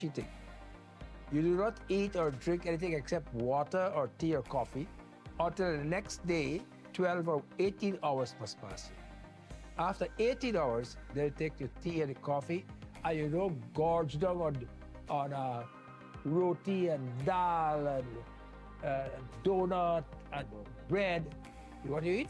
cheating. You do not eat or drink anything except water or tea or coffee until the next day, 12 or 18 hours must pass. After 18 hours, they'll take your tea and the coffee, and you don't gorge down on roti and dal and donut and bread. What do you eat?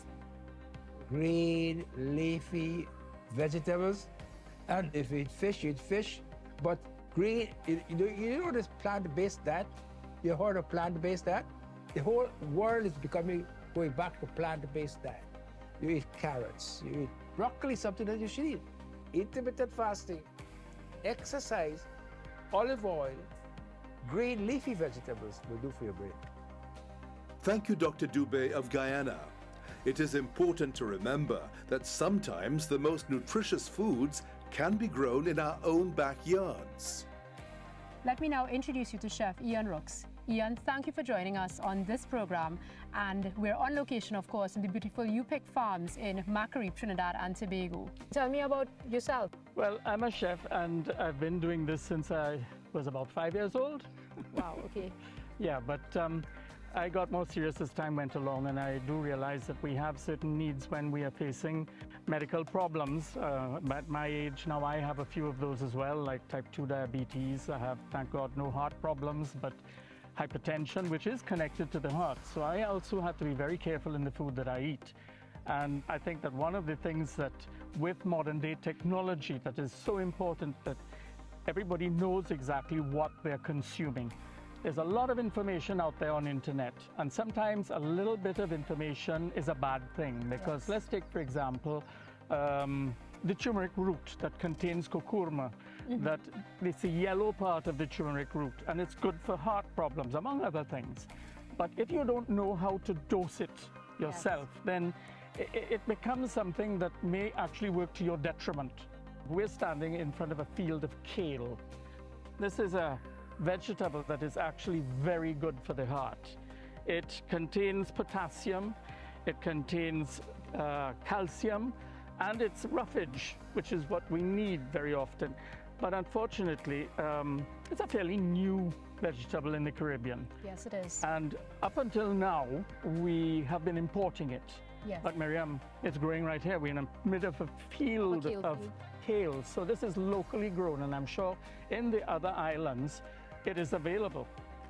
Green, leafy vegetables. And if you eat fish, you eat fish. But green, you know this plant-based diet? You heard of plant-based diet? The whole world is going back to plant-based diet. You eat carrots, you eat broccoli, something that you should eat. Intermittent fasting, exercise, olive oil, green leafy vegetables will do for your brain. Thank you, Dr. Dubé of Guyana. It is important to remember that sometimes the most nutritious foods can be grown in our own backyards. Let me now introduce you to Chef Ian Rooks. Ian, thank you for joining us on this program. And we're on location, of course, in the beautiful UPIC Farms in Macquarie, Trinidad and Tobago. Tell me about yourself. Well, I'm a chef and I've been doing this since I was about 5 years old. Wow, okay. Yeah, but I got more serious as time went along, and I do realize that we have certain needs when we are facing medical problems. At my age now, I have a few of those as well, like type 2 diabetes. I have, thank God, no heart problems, but hypertension, which is connected to the heart. So I also have to be very careful in the food that I eat. And I think that one of the things that with modern day technology that is so important that everybody knows exactly what they're consuming. There's a lot of information out there on internet, and sometimes a little bit of information is a bad thing, because let's take, for example, the turmeric root that contains curcuma. That it's the yellow part of the turmeric root, and it's good for heart problems, among other things. But if you don't know how to dose it yourself, then it becomes something that may actually work to your detriment. We're standing in front of a field of kale. This is a vegetable that is actually very good for the heart. It contains potassium, it contains calcium, and it's roughage, which is what we need very often. But unfortunately, it's a fairly new vegetable in the Caribbean. Yes, it is. And up until now, we have been importing it. Yes. But Miriam, it's growing right here. We're in the middle of a field of kale. So this is locally grown, and I'm sure in the other islands, it is available.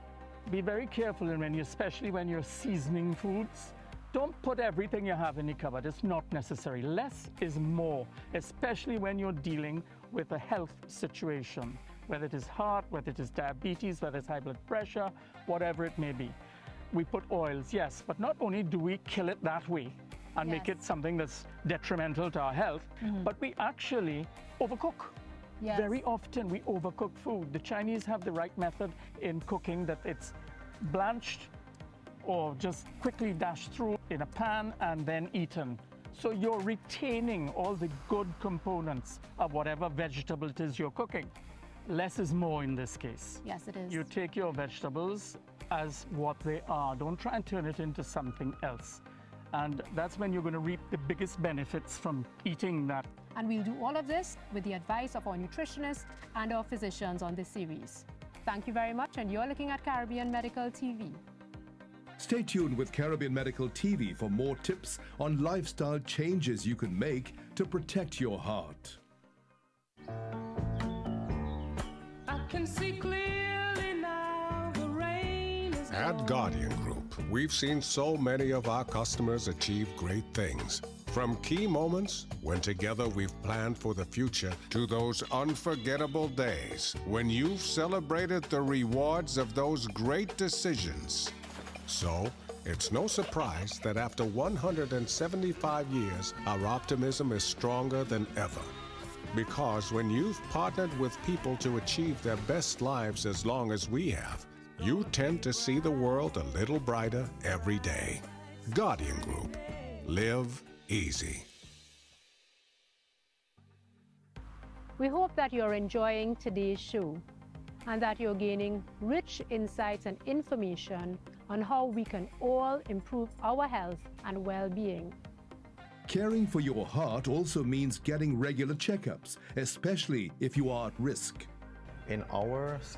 Be very careful, and especially when you're seasoning foods, don't put everything you have in the cupboard. It's not necessary. Less is more, especially when you're dealing with a health situation, whether it is heart, whether it is diabetes, whether it's high blood pressure, whatever it may be. We put oils, yes, but not only do we kill it that way and make it something that's detrimental to our health, but we actually overcook. Yes. Very often we overcook food. The Chinese have the right method in cooking, that it's blanched or just quickly dashed through in a pan and then eaten. So you're retaining all the good components of whatever vegetable it is you're cooking. Less is more in this case. Yes, it is. You take your vegetables as what they are. Don't try and turn it into something else. And that's when you're going to reap the biggest benefits from eating that. And we'll do all of this with the advice of our nutritionists and our physicians on this series. Thank you very much, and you're looking at Caribbean Medical TV. Stay tuned with Caribbean Medical TV for more tips on lifestyle changes you can make to protect your heart. I can see clearly now the rain is At Guardian Group, we've seen so many of our customers achieve great things. From key moments when together we've planned for the future to those unforgettable days when you've celebrated the rewards of those great decisions. So, it's no surprise that after 175 years, our optimism is stronger than ever. Because when you've partnered with people to achieve their best lives as long as we have, you tend to see the world a little brighter every day. Guardian Group. Live easy. We hope that you're enjoying today's show and that you're gaining rich insights and information on how we can all improve our health and well-being. Caring for your heart also means getting regular checkups, especially if you are at risk. In our